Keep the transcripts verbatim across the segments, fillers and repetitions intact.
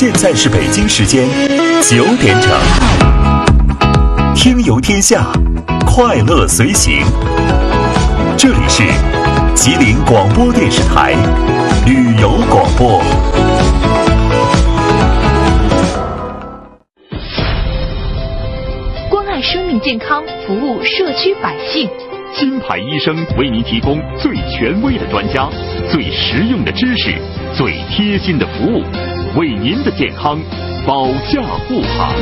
现在是北京时间九点整，听游天下，快乐随行。这里是吉林广播电视台旅游广播。 关爱生命健康，服务社区百姓。 金牌医生为您提供最权威的专家、最实用的知识、最贴心的服务，为您的健康保驾护航。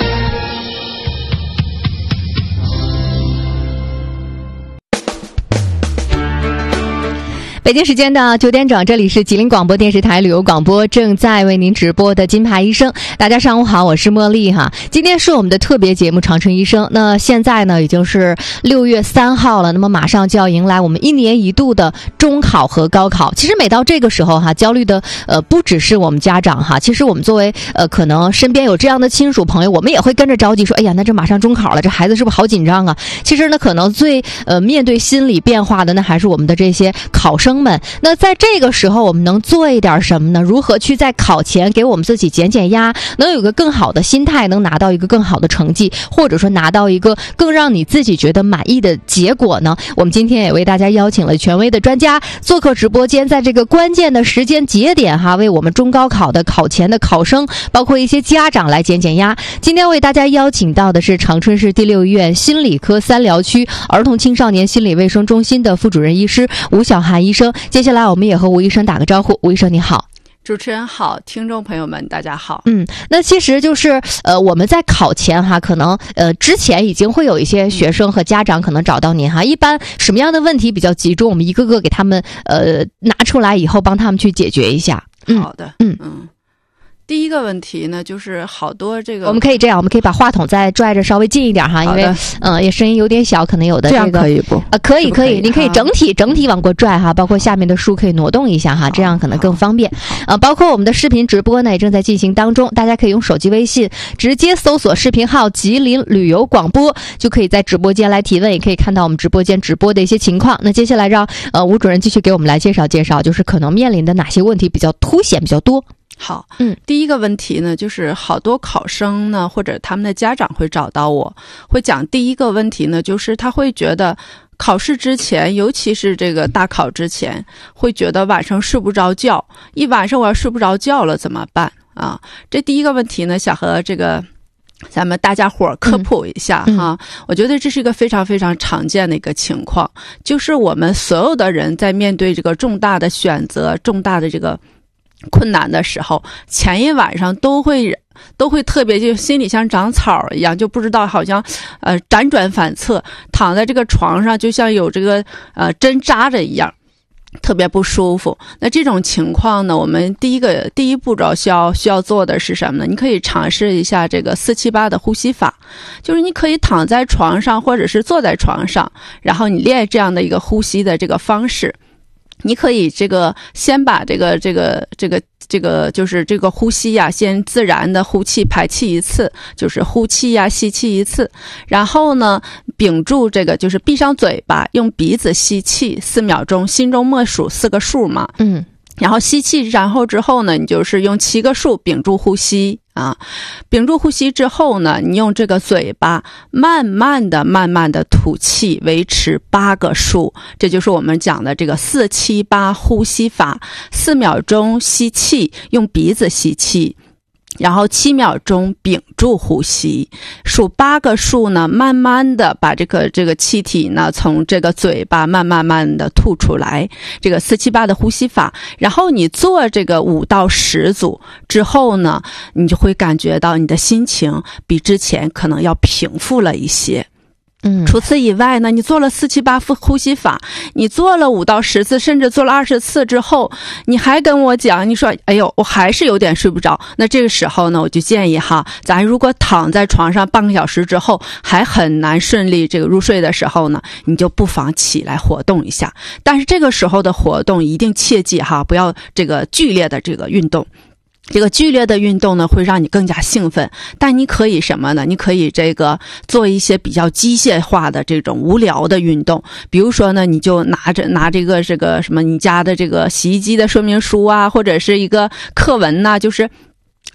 北京时间的九点整，这里是吉林广播电视台旅游广播，正在为您直播的金牌医生。大家上午好，我是茉莉哈。今天是我们的特别节目长春医生。那现在呢已经是六月三号了，那么马上就要迎来我们一年一度的中考和高考。其实每到这个时候哈，焦虑的呃不只是我们家长哈，其实我们作为呃可能身边有这样的亲属朋友，我们也会跟着着急说，哎呀，那这马上中考了，这孩子是不是好紧张啊？其实呢，可能最呃面对心理变化的，那还是我们的这些考生们。那在这个时候我们能做一点什么呢？如何去在考前给我们自己减减压，能有个更好的心态，能拿到一个更好的成绩，或者说拿到一个更让你自己觉得满意的结果呢？我们今天也为大家邀请了权威的专家做客直播间，在这个关键的时间节点哈，为我们中高考的考前的考生，包括一些家长来减减压。今天为大家邀请到的是长春市第六医院心理科三疗区儿童青少年心理卫生中心的副主任医师吴晓涵医生。接下来我们也和吴医生打个招呼。吴医生你好。 主持人好，听众朋友们大家好。 嗯，那其实就是呃我们在考前哈，可能呃之前已经会有一些学生和家长可能找到您哈，一般什么样的问题比较集中，我们一个个给他们呃拿出来以后帮他们去解决一下。 嗯、好的。 嗯嗯。第一个问题呢，就是好多这个， 我们可以这样，我们可以把话筒再拽着稍微近一点哈，因为嗯、呃、也声音有点小，可能有的这个这样可以不？ 啊、呃，可以可以，您可以整体、 啊、 整体往过拽哈，包括下面的书可以挪动一下哈，这样可能更方便。啊、呃，包括我们的视频直播呢也正在进行当中，大家可以用手机微信直接搜索视频号吉林旅游广播，就可以在直播间来提问，也可以看到我们直播间直播的一些情况。那接下来让呃吴主任继续给我们来介绍介绍，就是可能面临的哪些问题比较凸显比较多。 好， 嗯， 第一个问题呢，就是好多考生呢，或者他们的家长会找到我，会讲第一个问题呢，就是他会觉得考试之前，尤其是这个大考之前，会觉得晚上睡不着觉，一晚上我要睡不着觉了怎么办啊？这第一个问题呢，想和这个咱们大家伙科普一下、嗯、哈，我觉得这是一个非常非常常见的一个情况，就是我们所有的人在面对这个重大的选择、重大的这个困难的时候，前一晚上都会都会特别就心里像长草一样，就不知道好像呃辗转反侧，躺在这个床上就像有这个呃针扎着一样，特别不舒服。那这种情况呢，我们第一个第一步骤需要需要做的是什么呢？你可以尝试一下这个四七八的呼吸法，就是你可以躺在床上或者是坐在床上，然后你练这样的一个呼吸的这个方式。你可以这个先把这个这个这个这个就是这个呼吸呀、啊，先自然的呼气排气一次，就是呼气呀、啊、吸气一次，然后呢屏住这个就是闭上嘴巴，用鼻子吸气四秒钟，心中默数四个数嘛， 嗯， 然后吸气，然后之后呢，你就是用七个数屏住呼吸。啊，屏住呼吸之后呢，你用这个嘴巴慢慢的、慢慢的吐气，维持八个数，这就是我们讲的这个四七八呼吸法。四秒钟吸气，用鼻子吸气，然后七秒钟屏住呼吸，数八个数呢，慢慢的把这个这个气体呢从这个嘴巴慢慢慢的吐出来，这个四七八的呼吸法。然后你做这个五到十组之后呢，你就会感觉到你的心情比之前可能要平复了一些。 嗯， 除此以外呢，你做了四七八呼吸法，你做了五到十次，甚至做了二十次之后，你还跟我讲，你说，哎呦，我还是有点睡不着。那这个时候呢，我就建议哈，咱如果躺在床上半个小时之后还很难顺利这个入睡的时候呢，你就不妨起来活动一下。但是这个时候的活动一定切记哈，不要这个剧烈的这个运动。这个剧烈的运动呢，会让你更加兴奋，但你可以什么呢？你可以这个做一些比较机械化的这种无聊的运动，比如说呢，你就拿着拿这个这个什么你家的这个洗衣机的说明书啊，或者是一个课文呐、啊，就是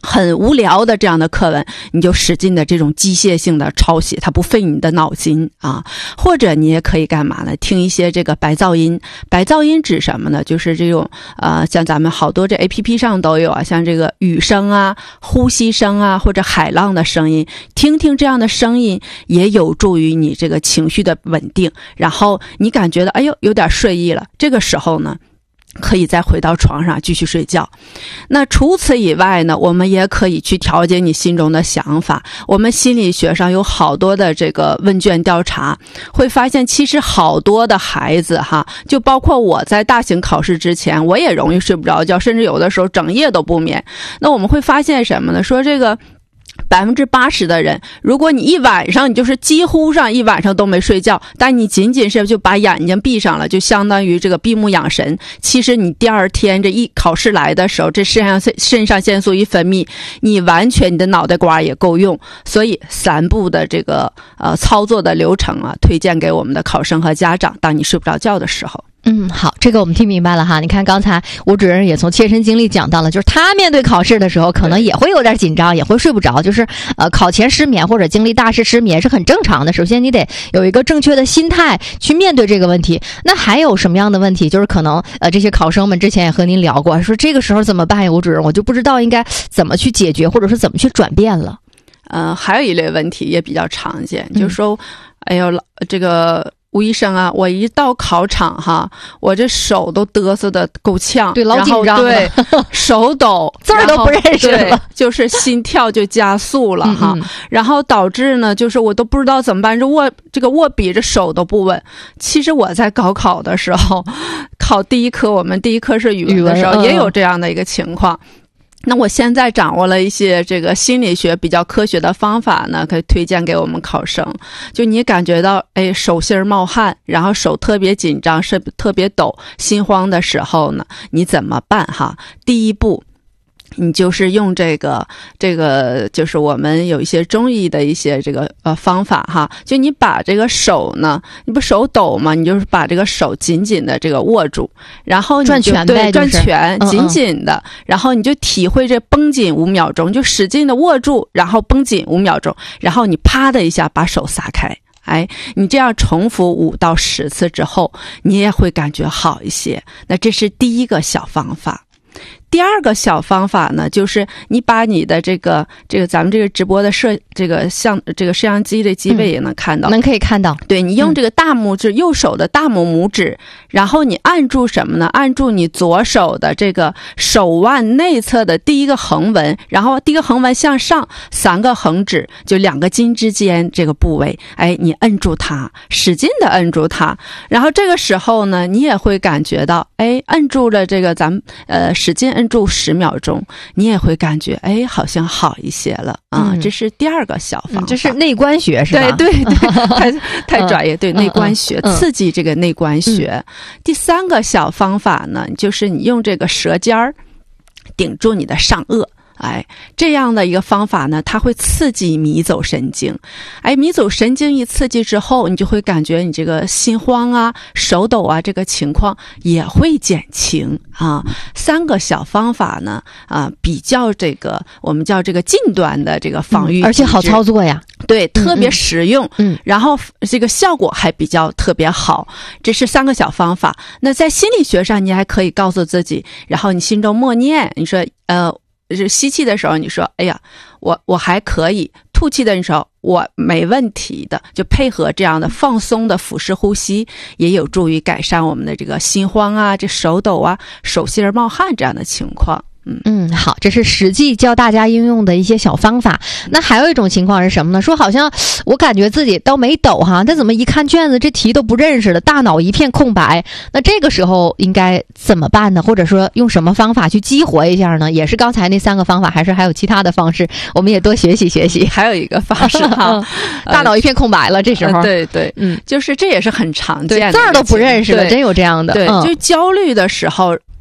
很无聊的这样的课文，你就使劲的这种机械性的抄写，它不费你的脑筋啊。或者你也可以干嘛呢？听一些这个白噪音。白噪音指什么呢？就是这种呃，像咱们好多这 A P P 上都有啊，像这个雨声啊、呼吸声啊，或者海浪的声音，听听这样的声音也有助于你这个情绪的稳定。然后你感觉到哎呦有点睡意了，这个时候呢，可以再回到床上继续睡觉。那除此以外呢，我们也可以去调节你心中的想法。我们心理学上有好多的这个问卷调查，会发现其实好多的孩子哈，就包括我在大型考试之前，我也容易睡不着觉，甚至有的时候整夜都不眠。那我们会发现什么呢？说这个百分之八十的人，如果你一晚上，你就是几乎上一晚上都没睡觉，但你仅仅是就把眼睛闭上了，就相当于这个闭目养神。其实你第二天这一考试来的时候，这肾上肾上腺素一分泌，你完全你的脑袋瓜也够用。所以三步的这个呃操作的流程啊，推荐给我们的考生和家长，当你睡不着觉的时候。 嗯，好，这个我们听明白了哈。你看刚才吴主任也从切身经历讲到了，就是他面对考试的时候可能也会有点紧张，也会睡不着，就是呃考前失眠或者经历大事失眠是很正常的。首先你得有一个正确的心态去面对这个问题。那还有什么样的问题，就是可能呃这些考生们之前也和您聊过，说这个时候怎么办呀，吴主任，我就不知道应该怎么去解决，或者是怎么去转变了。 呃还有一类问题也比较常见，嗯、就是说哎呦这个吴医生啊，我一到考场哈，我这手都嘚瑟的够呛， 对，老紧张了， 对，手抖， 字儿都不认识了， 就是心跳就加速了哈， 嗯嗯然后导致呢，就是我都不知道怎么办，这握这个握笔这手都不稳。其实我在高考的时候，考第一科，我们第一科是语文的时候， 语文也有这样的一个情况。那我现在掌握了一些这个心理学比较科学的方法呢，可以推荐给我们考生。就你感觉到哎手心冒汗，然后手特别紧张，是特别抖，心慌的时候呢，你怎么办哈？第一步，你就是用这个这个就是我们有一些中医的一些这个呃方法哈，就你把这个手呢，你不手抖吗？你就是把这个手紧紧的这个握住，然后你就转拳呗， 对，转拳， 就是、 紧紧的、嗯嗯，然后你就体会这绷紧五秒钟，就使劲的握住，然后绷紧五秒钟，然后你啪的一下把手撒开。哎，你这样重复五到十次之后，你也会感觉好一些。那这是第一个小方法。第二个小方法呢，就是你把你的这个这个咱们这个直播的摄这个像这个摄像机的机位也能看到， 能、嗯、可以看到。 对，你用这个大拇指、嗯、右手的大拇拇指，然后你按住什么呢？按住你左手的这个手腕内侧的第一个横纹，然后第一个横纹向上三个横指，就两个筋之间这个部位，哎，你摁住它，使劲的摁住它，然后这个时候呢，你也会感觉到，哎，摁住了这个咱们呃使劲摁住十秒钟，你也会感觉哎好像好一些了啊、嗯！这是第二个小方法， 嗯、这是内观学是吧？ 对对对，太太专业，对、嗯、内观学、嗯、刺激这个内观学、嗯。第三个小方法呢，就是你用这个舌尖儿顶住你的上颚。哎，这样的一个方法呢，它会刺激迷走神经。哎，迷走神经一刺激之后，你就会感觉你这个心慌啊、手抖啊，这个情况也会减轻啊。三个小方法呢，啊，比较这个我们叫这个近端的这个防御、 嗯，而且好操作呀。 对，特别实用。 嗯， 然后这个效果还比较特别好。这是三个小方法。那在心理学上，你还可以告诉自己，然后你心中默念，你说呃。是吸气的时候你说哎呀我我还可以，吐气的时候我没问题的，就配合这样的放松的腹式呼吸，也有助于改善我们的这个心慌啊、这手抖啊、手心冒汗这样的情况。嗯嗯，好，这是实际教大家应用的一些小方法。那还有一种情况是什么呢？说好像我感觉自己都没抖哈，但怎么一看卷子这题都不认识了，大脑一片空白。那这个时候应该怎么办呢？或者说用什么方法去激活一下呢？也是刚才那三个方法，还是还有其他的方式？我们也多学习学习。 还有一个方式哈， 大脑一片空白了，这时候、 呃、对对，嗯，就是这也是很常见的， 字儿都不认识了，真有这样的。 对，嗯、就焦虑的时候。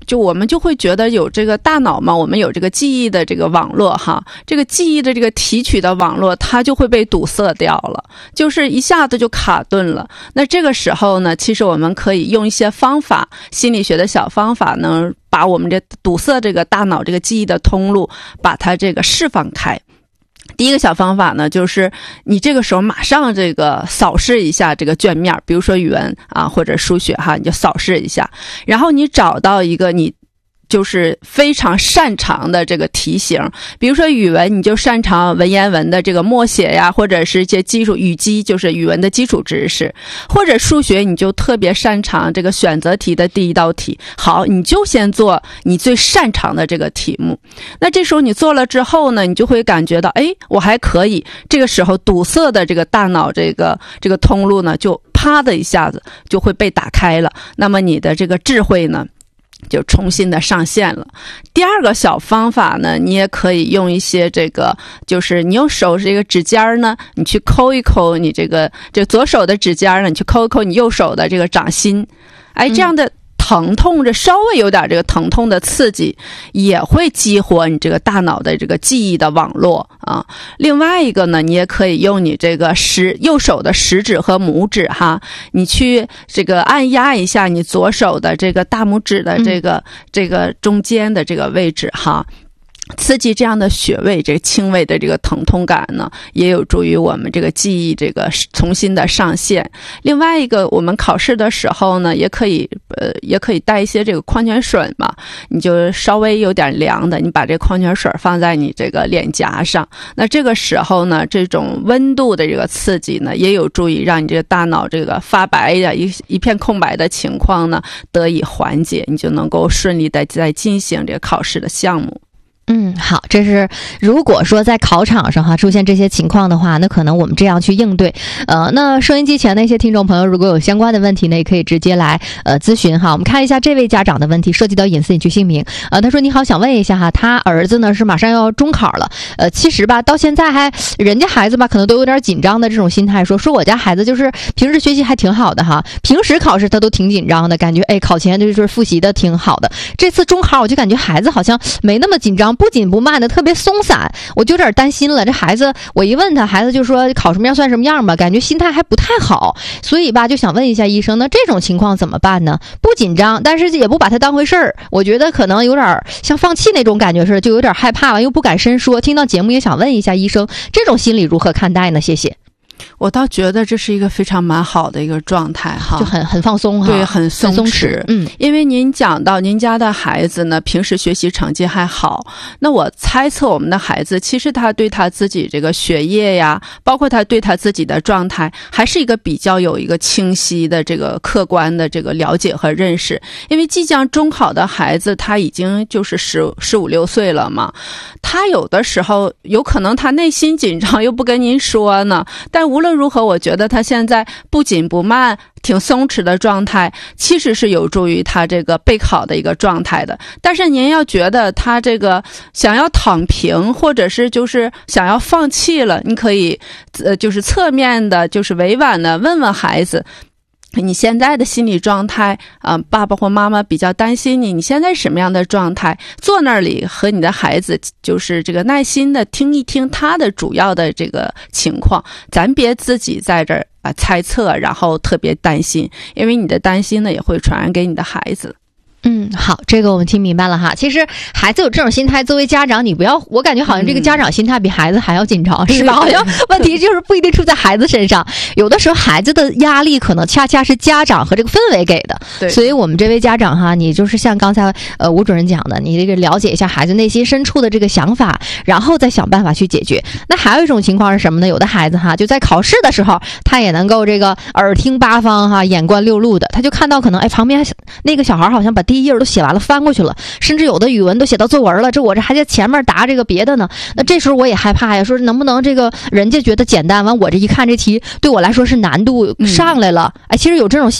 就我们就会觉得有这个大脑嘛，我们有这个记忆的这个网络哈，这个记忆的这个提取的网络，它就会被堵塞掉了，就是一下子就卡顿了。那这个时候呢，其实我们可以用一些方法，心理学的小方法呢，把我们这堵塞这个大脑这个记忆的通路，把它这个释放开。第一个小方法呢，就是你这个时候马上这个扫视一下这个卷面，比如说语文啊或者数学哈，你就扫视一下，然后你找到一个你就是非常擅长的这个题型，比如说语文，你就擅长文言文的这个默写呀，或者是一些基础语基，就是语文的基础知识，或者数学，你就特别擅长这个选择题的第一道题。好，你就先做你最擅长的这个题目。那这时候你做了之后呢，你就会感觉到，哎，我还可以。这个时候堵塞的这个大脑这个这个通路呢，就啪的一下子就会被打开了。那么你的这个智慧呢，就重新的上线了。第二个小方法呢，你也可以用一些这个，就是你用手这个指尖呢，你去抠一抠你这个这左手的指尖呢，你去抠一抠你右手的这个掌心，哎，这样的疼痛，这稍微有点这个疼痛的刺激，也会激活你这个大脑的这个记忆的网络啊。另外一个呢，你也可以用你这个食右手的食指和拇指哈，你去这个按压一下你左手的这个大拇指的这个、嗯、这个中间的这个位置哈。刺激这样的穴位，这个轻微的这个疼痛感呢，也有助于我们这个记忆这个重新的上线。另外一个，我们考试的时候呢，也可以呃，也可以带一些这个矿泉水嘛，你就稍微有点凉的，你把这矿泉水放在你这个脸颊上，那这个时候呢，这种温度的这个刺激呢，也有助于让你这个大脑这个发白的一一片空白的情况呢得以缓解，你就能够顺利的在进行这个考试的项目。 嗯，好，这是如果说在考场上哈出现这些情况的话，那可能我们这样去应对。呃，那收音机前的一些听众朋友，如果有相关的问题呢，也可以直接来呃咨询哈。我们看一下这位家长的问题，涉及到隐私，隐去姓名。呃，他说你好，想问一下哈，他儿子呢是马上要中考了，呃，其实吧到现在还人家孩子吧可能都有点紧张的这种心态，说说我家孩子就是平时学习还挺好的哈，平时考试他都挺紧张的，感觉哎考前就是复习的挺好的，这次中考我就感觉孩子好像没那么紧张。不紧不慢的，特别松散，我就有点担心了。这孩子，我一问他，孩子就说考什么样算什么样吧，感觉心态还不太好。所以吧，就想问一下医生，那这种情况怎么办呢？不紧张，但是也不把他当回事儿。我觉得可能有点像放弃那种感觉似的，就有点害怕，又不敢深说。听到节目也想问一下医生，这种心理如何看待呢？谢谢。 我倒觉得这是一个非常蛮好的一个状态哈， 就很很放松哈， 对，很松松弛。 嗯， 因为您讲到您家的孩子呢，平时学习成绩还好，那我猜测我们的孩子其实他对他自己这个学业呀，包括他对他自己的状态，还是一个比较有一个清晰的这个客观的这个了解和认识。因为即将中考的孩子，他已经就是十十五六岁了嘛，他有的时候有可能他内心紧张又不跟您说呢，但无论如何，我觉得他现在不紧不慢，挺松弛的状态，其实是有助于他这个备考的一个状态的。但是您要觉得他这个想要躺平，或者是就是想要放弃了，你可以呃就是侧面的，就是委婉的问问孩子，你现在的心理状态啊、呃，爸爸或妈妈比较担心你，你现在什么样的状态？坐那里和你的孩子就是这个耐心的听一听他的主要的这个情况，咱别自己在这儿啊、呃、猜测，然后特别担心，因为你的担心呢也会传染给你的孩子。 嗯，好，这个我们听明白了哈。其实孩子有这种心态，作为家长，你不要，我感觉好像这个家长心态比孩子还要紧张，嗯、是吧？好像问题就是不一定出在孩子身上，有的时候孩子的压力可能恰恰是家长和这个氛围给的。 对， 所以我们这位家长哈，你就是像刚才呃吴主任讲的，你这个了解一下孩子内心深处的这个想法，然后再想办法去解决。那还有一种情况是什么呢？有的孩子哈，就在考试的时候，他也能够这个耳听八方哈，眼观六路的，他就看到可能哎旁边那个小孩好像把第一页都写完了，翻过去了，甚至有的语文都写到作文了，这我这还在前面答这个别的呢。那这时候我也害怕呀，说能不能这个人家觉得简单，完我这一看这题对我来说是难度上来了。嗯、哎，其实有这种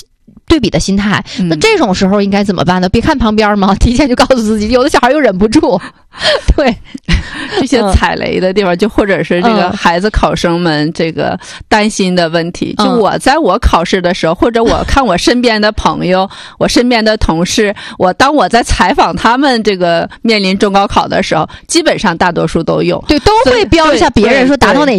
对比的心态。 嗯、 那这种时候应该怎么办呢？别看旁边嘛，提前就告诉自己，有的小孩又忍不住。对， 这些踩雷的地方，就或者是这个孩子考生们这个担心的问题，嗯、就我在我考试的时候，或者我看我身边的朋友、我身边的同事，我当我在采访他们这个面临中高考的时候，基本上大多数都有， 对，都会标一下别人说达到哪